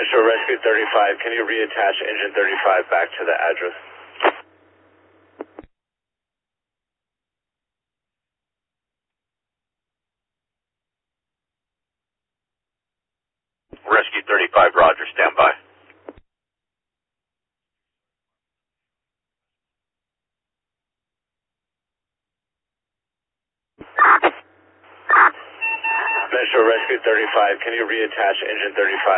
Metro Rescue 35, can you reattach engine 35 back to the address? Rescue 35, Roger, stand by. Metro Rescue 35, can you reattach engine 35